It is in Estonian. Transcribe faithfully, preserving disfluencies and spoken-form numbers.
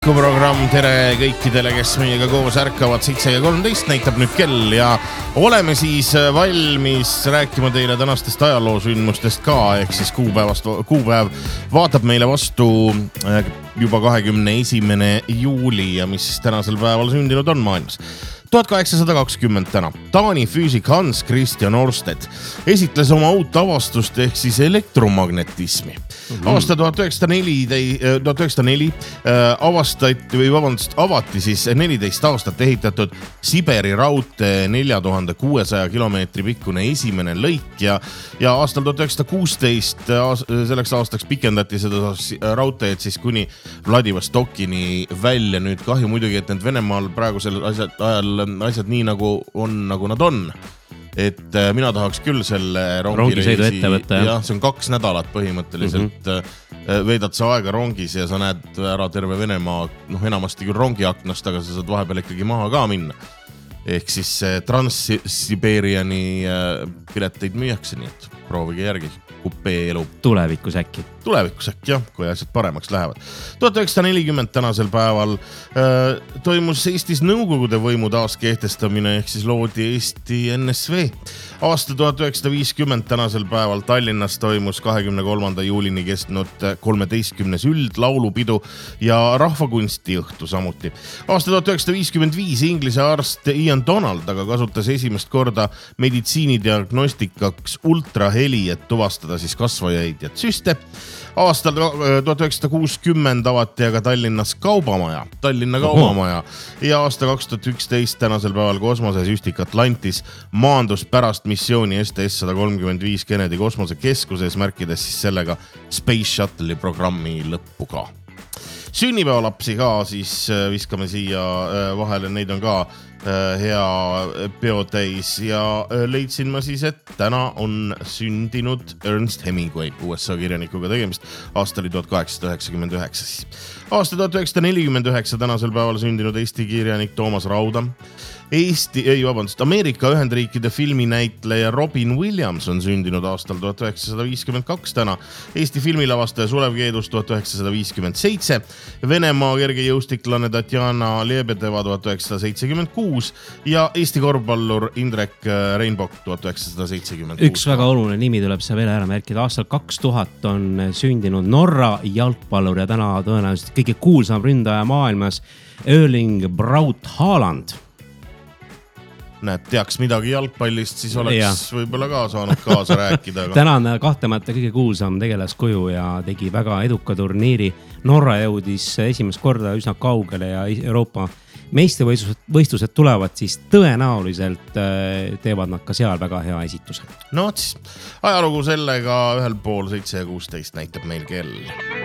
Programm, tere kõikidele, kes meiega koos ärkavad. Seitse ja kolmteist näitab nüüd kell ja oleme siis valmis rääkima teile tänastest ajaloosündmustest ka, ehk siis kuupäevast, kuupäev vaatab meile vastu juba kahekümne esimene juuli ja mis siis tänasel päeval sündinud on maailmas. tuhat kaheksasada kakskümmend täna. Taani füüsik Hans Christian Ørsted esitles oma uut avastust ehk siis elektromagnetismi. Mm-hmm. Aasta tuhat üheksasada neli äh, avastati või vabandust, avati siis neliteist aastat ehitatud Siberi raudtee nelja tuhande kuuesaja kilomeetri pikkune esimene lõik ja, ja aastal tuhat üheksasada kuusteist selleks aastaks pikendati seda raudteed siis kuni Vladivostokini välja. Nüüd kahju muidugi, et need Venemaal praegusel asjad, ajal asjad nii nagu on, nagu nad on. Et mina tahaks küll selle rongisõidu ette võtta. Ja see on kaks nädalat põhimõtteliselt mm-hmm. veedad sa aega rongis ja sa näed ära terve Venemaa, noh enamasti küll rongiaknast, aga sa saad vahepeal ikkagi maha ka minna. Ehk siis Trans-Siberiani pileteid müüakse, nii et proovige järgi. Kupee elu. Tulevikus äkki. Tulevikus äkki, jah, kui asjad paremaks lähevad. tuhat üheksasada nelikümmend tänasel päeval äh, toimus Eestis nõukogude võimu taas kehtestamine, ehk siis loodi Eesti N S V. Aasta tuhat üheksasada viiskümmend tänasel päeval Tallinnas toimus kahekümne kolmanda juulini kestnud kolmeteistkümnes üldlaulupidu ja rahvakunstiõhtu samuti. Aasta tuhat üheksasada viiskümmend viis Inglise arst Ian Donald aga kasutas esimest korda meditsiinidiagnostikaks ultraheli, et tuvastada siis kasvajaid ja süste. Aastal tuhat üheksasada kuuskümmend avati aga Tallinnas kaubamaja, Tallinna kaubamaja ja aasta kaks tuhat üksteist tänasel päeval kosmosesüstik Atlantis maandus pärast missiooni S T S sada kolmkümmend viis Kennedy kosmosekeskuses, märkides siis sellega Space Shuttle'i programmi lõppu ka. Sünnipäevalapsi ka siis viskame siia vahele, neid on ka hea peotäis ja leidsin ma siis, et täna on sündinud Ernest Hemingway, U S A kirjanikuga tegemist, aasta oli tuhat kaheksasada üheksakümmend üheksa siis. Aasta tuhat üheksasada nelikümmend üheksa tänasel päeval sündinud Eesti kirjanik Toomas Rauda. Eesti, ei vabandust, Ameerika Ühendriikide filminäitleja Robin Williams on sündinud aastal tuhat üheksasada viiskümmend kaks täna. Eesti filmilavastaja Sulev Keedus tuhat üheksasada viiskümmend seitse. Venemaa kergejõustiklane Tatjana Lebedeva tuhat üheksasada seitsekümmend kuus ja Eesti korvpallur Indrek Reinbok tuhat üheksasada seitsekümmend kuus. Üks väga oluline nimi tuleb see veel ära märkida. Aastal kaks tuhat on sündinud Norra jalgpallur ja täna tõenäoliselt kõige kuulsam ründaja maailmas Erling Braut Haaland. Näed, teaks midagi jalgpallist, siis oleks ja. Võib-olla ka saanud kaasa rääkida. Aga... Täna on kõhtemata kõige kuulsam tegelaskuju ja tegi väga eduka turniiri. Norra jõudis esimest korda üsna kaugele ja Euroopa meistrivõistlused tulevad, siis tõenäoliselt teevad nad ka seal väga hea esituse. No siis ajalugu sellega ühel pool seitse ja kuusteist näitab meil kell.